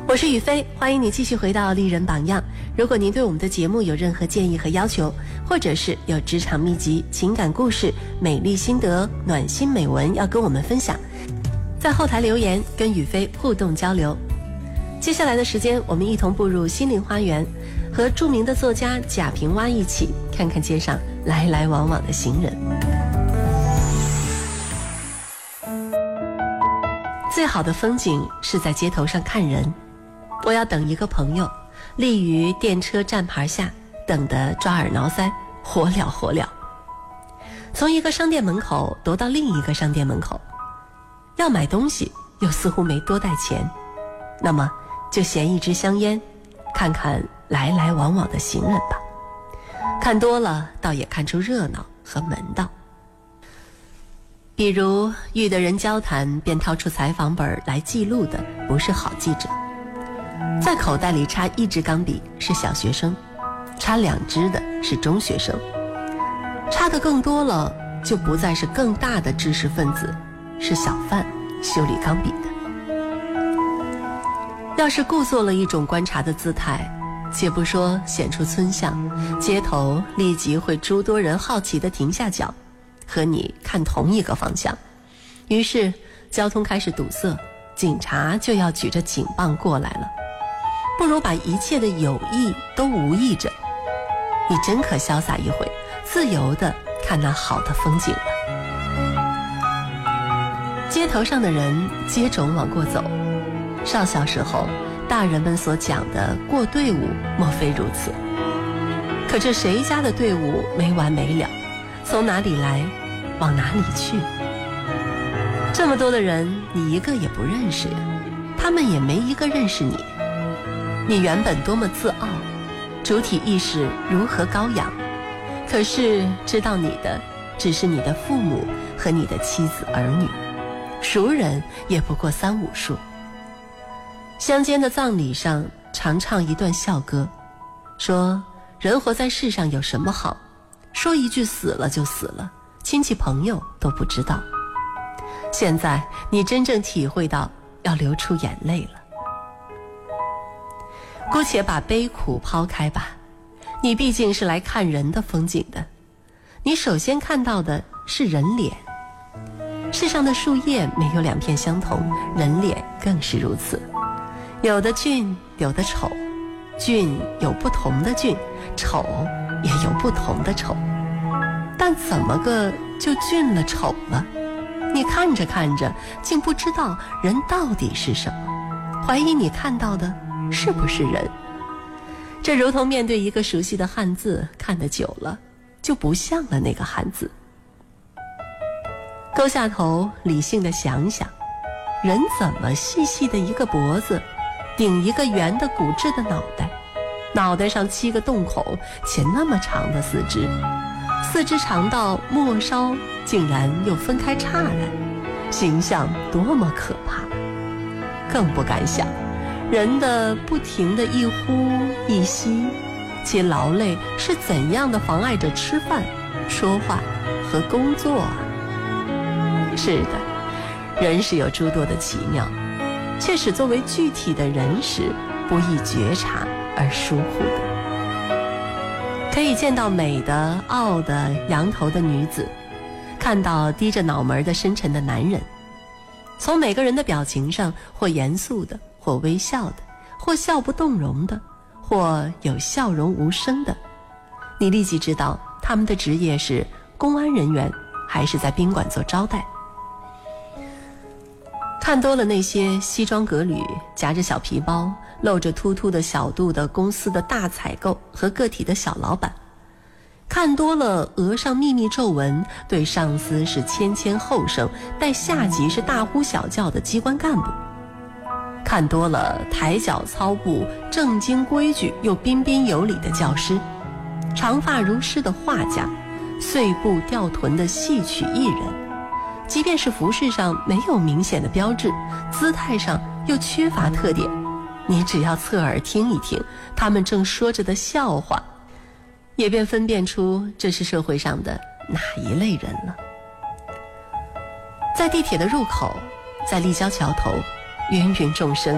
我是雨飞，欢迎你继续回到丽人榜样。如果您对我们的节目有任何建议和要求，或者是有职场秘籍、情感故事、美丽心得、暖心美文要跟我们分享，在后台留言跟雨飞互动交流。接下来的时间，我们一同步入心灵花园，和著名的作家贾平凹一起看看街上来来往往的行人。最好的风景是在街头上看人。我要等一个朋友，立于电车站牌下，等得抓耳挠腮，火燎火燎。从一个商店门口踱到另一个商店门口，要买东西又似乎没多带钱，那么就衔一支香烟，看看来来往往的行人吧。看多了倒也看出热闹和门道。比如遇得人交谈便掏出采访本来记录的不是好记者，在口袋里插一支钢笔是小学生，插2支的是中学生，插得更多了就不再是更大的知识分子，是小贩修理钢笔的。要是故作了一种观察的姿态，且不说显出村相，街头立即会诸多人好奇地停下脚，和你看同一个方向。于是交通开始堵塞，警察就要举着警棒过来了。不如把一切的有意都无意着，你真可潇洒一回，自由地看那好的风景了。街头上的人接踵往过走，少小时候大人们所讲的过队伍莫非如此。可这谁家的队伍没完没了，从哪里来往哪里去？这么多的人你一个也不认识，他们也没一个认识你。你原本多么自傲，主体意识如何高扬，可是知道你的只是你的父母和你的妻子儿女，熟人也不过3、5数。乡间的葬礼上常唱一段笑歌，说人活在世上有什么好，说一句死了就死了，亲戚朋友都不知道。现在你真正体会到要流出眼泪了。姑且把悲苦抛开吧，你毕竟是来看人的风景的，你首先看到的是人脸。世上的树叶没有2片相同，人脸更是如此。有的俊，有的丑，俊有不同的俊，丑也有不同的丑。但怎么个就俊了丑了？你看着看着，竟不知道人到底是什么，怀疑你看到的是不是人？这如同面对一个熟悉的汉字，看得久了就不像了那个汉字。勾下头理性的想想，人怎么细细的一个脖子顶一个圆的骨质的脑袋，脑袋上7个洞孔，且那么长的四肢长到末梢竟然又分开叉来，形象多么可怕。更不敢想人的不停的一呼一吸，其劳累是怎样的妨碍着吃饭、说话和工作啊！是的，人是有诸多的奇妙，却使作为具体的人时不易觉察而疏忽的。可以见到美的、傲的、扬头的女子，看到低着脑门的深沉的男人，从每个人的表情上，或严肃的，或微笑的，或笑不动容的，或有笑容无声的，你立即知道他们的职业是公安人员还是在宾馆做招待。看多了那些西装革履、夹着小皮包、露着突突的小肚的公司的大采购和个体的小老板，看多了额上密密皱纹，对上司是谦谦后生，待下级是大呼小叫的机关干部，看多了抬脚操步、正经规矩又彬彬有礼的教师，长发如诗的画家，碎步吊臀的戏曲艺人，即便是服饰上没有明显的标志，姿态上又缺乏特点，你只要侧耳听一听他们正说着的笑话，也便分辨出这是社会上的哪一类人了。在地铁的入口，在立交桥头，芸芸众生